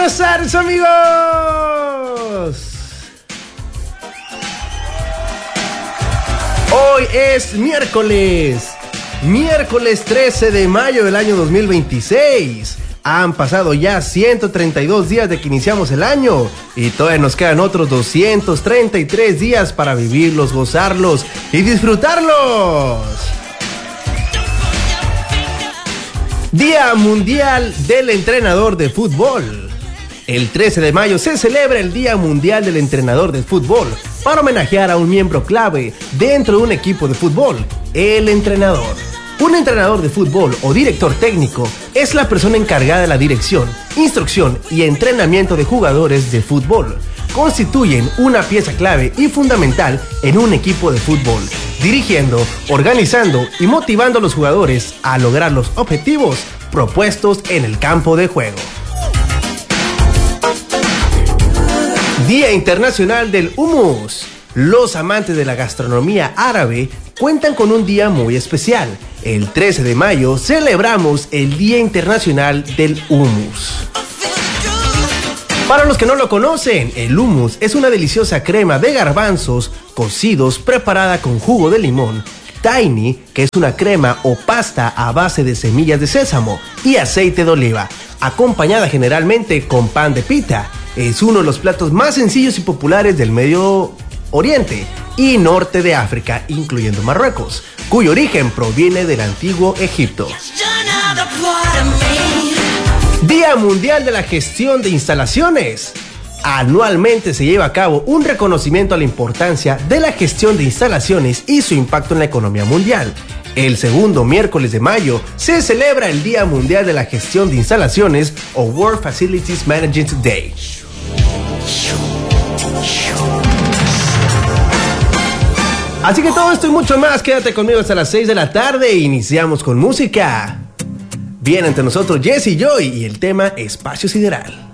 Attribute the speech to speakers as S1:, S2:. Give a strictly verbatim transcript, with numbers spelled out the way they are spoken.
S1: Buenas tardes, amigos. Hoy es miércoles, miércoles trece de mayo del año dos mil veintiséis. Han pasado ya ciento treinta y dos días de que iniciamos el año y todavía nos quedan otros doscientos treinta y tres días para vivirlos, gozarlos y disfrutarlos. Día Mundial del Entrenador de Fútbol. El trece de mayo se celebra el Día Mundial del Entrenador de Fútbol para homenajear a un miembro clave dentro de un equipo de fútbol, el entrenador. Un entrenador de fútbol o director técnico es la persona encargada de la dirección, instrucción y entrenamiento de jugadores de fútbol. Constituyen una pieza clave y fundamental en un equipo de fútbol, dirigiendo, organizando y motivando a los jugadores a lograr los objetivos propuestos en el campo de juego. Día Internacional del Hummus. Los amantes de la gastronomía árabe cuentan con un día muy especial. El trece de mayo celebramos el Día Internacional del Hummus. Para los que no lo conocen, el hummus es una deliciosa crema de garbanzos cocidos preparada con jugo de limón, tahini, que es una crema o pasta a base de semillas de sésamo y aceite de oliva, acompañada generalmente con pan de pita. Es uno de los platos más sencillos y populares del Medio Oriente y norte de África, incluyendo Marruecos, cuyo origen proviene del antiguo Egipto. Día Mundial de la Gestión de Instalaciones. Anualmente se lleva a cabo un reconocimiento a la importancia de la gestión de instalaciones y su impacto en la economía mundial. El segundo miércoles de mayo se celebra el Día Mundial de la Gestión de Instalaciones o World Facilities Management Day. Así que todo esto y mucho más, quédate conmigo hasta las seis de la tarde e iniciamos con música. Viene entre nosotros Jesse Joy y el tema Espacio Sideral.